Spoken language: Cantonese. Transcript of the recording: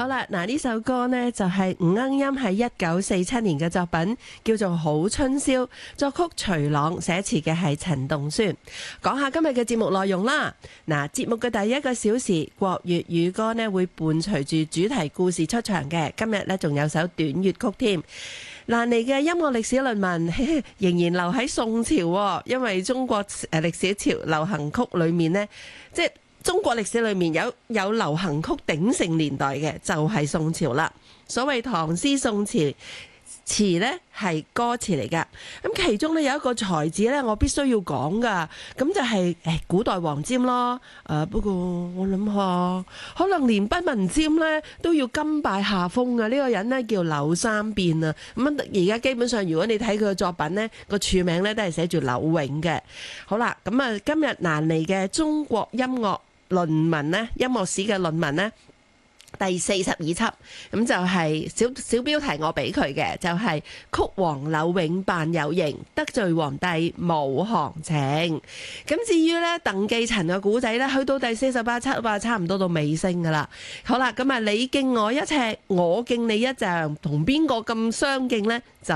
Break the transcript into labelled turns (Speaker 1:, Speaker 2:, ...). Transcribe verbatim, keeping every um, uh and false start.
Speaker 1: 好啦，嗱呢首歌呢就係吳鶯音喺一九四七年嘅作品，叫做《好春宵》，作曲徐朗，寫詞嘅係陳棟宣。講下今日嘅節目內容啦。嗱，節目嘅第一個小時，國粵語歌呢會伴隨住主題故事出場嘅。今日呢仲有首短粵曲添。蘭尼嘅音樂歷史論文仍然留喺宋朝，因為中國誒歷史潮流行曲裏面呢，即係中國歷史裏面有有流行曲鼎盛年代嘅就係宋朝啦。所謂唐詩宋詞，詞呢係歌詞嚟噶。咁其中呢有一個才子呢，我必須要講噶，咁就係誒古代黃霑咯。誒不過我諗下，可能連畢文瞻呢都要甘拜下風嘅。呢個人呢叫柳三變啊。咁而家基本上如果你睇佢嘅作品呢，個署名呢都係寫住柳永嘅。好啦，咁啊今日蘭尼嘅中國音樂論文呢，音樂史嘅論文呢，第四十二輯，咁就係小小標題我俾佢嘅，就係、是、曲王柳永扮有型，得罪皇帝冇行情。咁至於咧鄧寄塵嘅古仔咧，去到第四十八輯啊，差唔多到尾聲噶啦。好啦，咁啊你敬我一尺，我敬你一丈，同邊個咁相敬呢？就